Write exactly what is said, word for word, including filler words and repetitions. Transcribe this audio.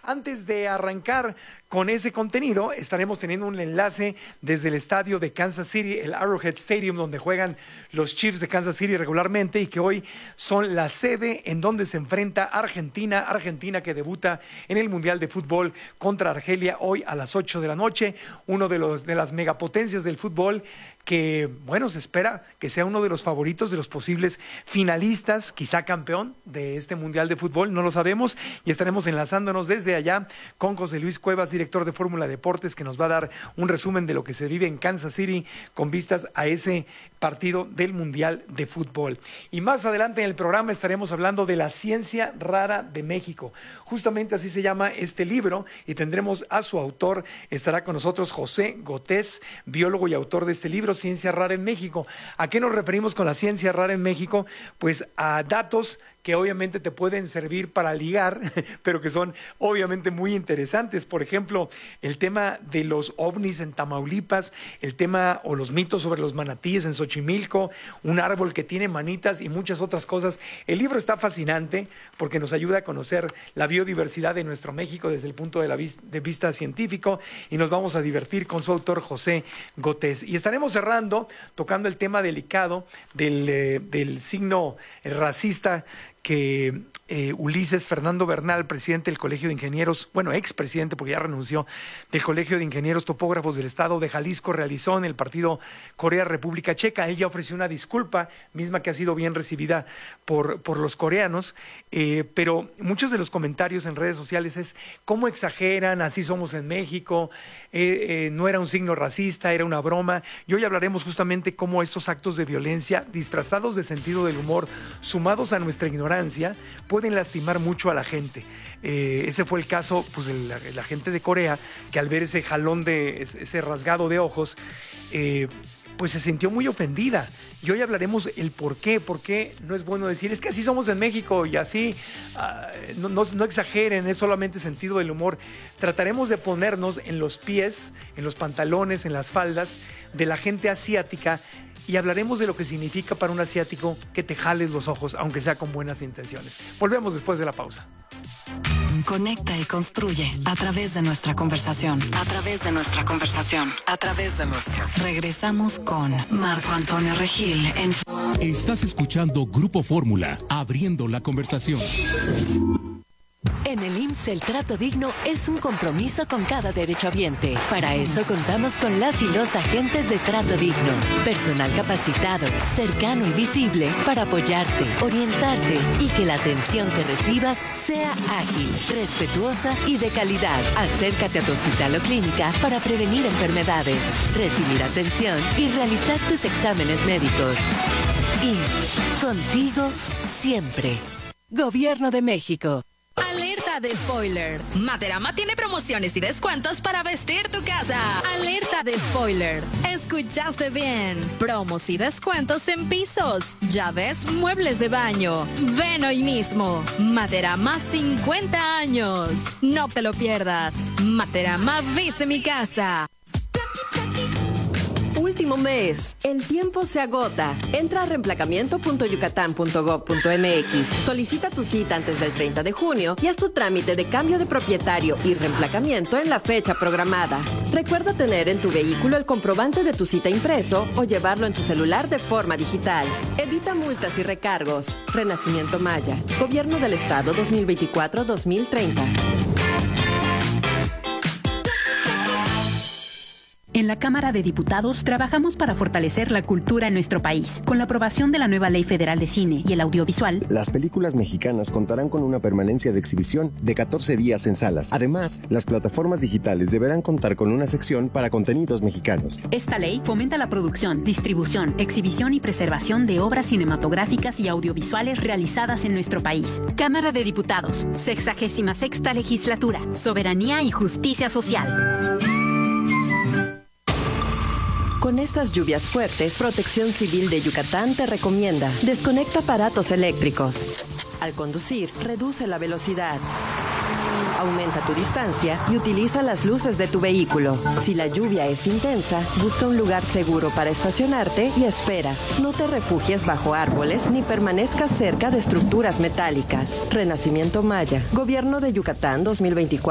Antes de arrancar con ese contenido, estaremos teniendo un enlace desde el estadio de Kansas City, el Arrowhead Stadium, donde juegan los Chiefs de Kansas City regularmente y que hoy son la sede en donde se enfrenta Argentina, Argentina que debuta en el Mundial de Fútbol contra Argelia hoy a las ocho de la noche, uno de los de las megapotencias del fútbol que, bueno, se espera que sea uno de los favoritos de los posibles finalistas, quizá campeón de este Mundial de Fútbol, no lo sabemos, y estaremos enlazándonos desde allá con José Luis Cuevas, director de Fórmula Deportes, que nos va a dar un resumen de lo que se vive en Kansas City con vistas a ese partido del Mundial de Fútbol. Y más adelante en el programa estaremos hablando de la ciencia rara de México. Justamente así se llama este libro y tendremos a su autor, estará con nosotros José Gotés, biólogo y autor de este libro, Ciencia Rara en México. ¿A qué nos referimos con la ciencia rara en México? Pues a datos que obviamente te pueden servir para ligar, pero que son obviamente muy interesantes. Por ejemplo, el tema de los ovnis en Tamaulipas, el tema o los mitos sobre los manatíes en Xochimilco, un árbol que tiene manitas y muchas otras cosas. El libro está fascinante porque nos ayuda a conocer la biodiversidad de nuestro México desde el punto de, la vis- de vista científico y nos vamos a divertir con su autor José Gotés. Y estaremos cerrando tocando el tema delicado del, eh, del signo racista que eh, Ulises Fernando Bernal, presidente del Colegio de Ingenieros, bueno, expresidente porque ya renunció, del Colegio de Ingenieros Topógrafos del Estado de Jalisco, realizó en el partido Corea-República Checa. Él ya ofreció una disculpa, misma que ha sido bien recibida por, por los coreanos, eh, pero muchos de los comentarios en redes sociales es cómo exageran, así somos en México, eh, eh, no era un signo racista, era una broma. Y hoy hablaremos justamente cómo estos actos de violencia disfrazados de sentido del humor, sumados a nuestra ignorancia, pueden lastimar mucho a la gente. Eh, ese fue el caso pues, de la, la gente de Corea, que al ver ese jalón, de ese rasgado de ojos, eh, pues se sintió muy ofendida. Y hoy hablaremos el por qué, por qué no es bueno decir, es que así somos en México y así, uh, no, no, no exageren, es solamente sentido del humor. Trataremos de ponernos en los pies, en los pantalones, en las faldas de la gente asiática y hablaremos de lo que significa para un asiático que te jales los ojos, aunque sea con buenas intenciones. Volvemos después de la pausa. Conecta y construye a través de nuestra conversación. A través de nuestra conversación. A través de nuestra. Regresamos con Marco Antonio Regil en... Estás escuchando Grupo Fórmula, abriendo la conversación. En el I M S S el trato digno es un compromiso con cada derechohabiente. Para eso contamos con las y los agentes de trato digno. Personal capacitado, cercano y visible para apoyarte, orientarte y que la atención que recibas sea ágil, respetuosa y de calidad. Acércate a tu hospital o clínica para prevenir enfermedades, recibir atención y realizar tus exámenes médicos. I M S S, contigo siempre. Gobierno de México. Alerta de spoiler. Materama tiene promociones y descuentos para vestir tu casa. Alerta de spoiler. Escuchaste bien. Promos y descuentos en pisos, llaves, muebles de baño. Ven hoy mismo. Materama cincuenta años. No te lo pierdas. Materama viste mi casa. Último mes. El tiempo se agota. Entra a reemplacamiento punto yucatán punto gob punto eme equis. Solicita tu cita antes del treinta de junio y haz tu trámite de cambio de propietario y reemplacamiento en la fecha programada. Recuerda tener en tu vehículo el comprobante de tu cita impreso o llevarlo en tu celular de forma digital. Evita multas y recargos. Renacimiento Maya. Gobierno del Estado dos mil veinticuatro a dos mil treinta. En la Cámara de Diputados trabajamos para fortalecer la cultura en nuestro país. Con la aprobación de la nueva Ley Federal de Cine y el Audiovisual, las películas mexicanas contarán con una permanencia de exhibición de catorce días en salas. Además, las plataformas digitales deberán contar con una sección para contenidos mexicanos. Esta ley fomenta la producción, distribución, exhibición y preservación de obras cinematográficas y audiovisuales realizadas en nuestro país. Cámara de Diputados, sexagésima sexta legislatura, soberanía y justicia social. Con estas lluvias fuertes, Protección Civil de Yucatán te recomienda: desconecta aparatos eléctricos. Al conducir, reduce la velocidad. Aumenta tu distancia y utiliza las luces de tu vehículo. Si la lluvia es intensa, busca un lugar seguro para estacionarte y espera. No te refugies bajo árboles ni permanezcas cerca de estructuras metálicas. Renacimiento Maya. Gobierno de Yucatán dos mil veinticuatro.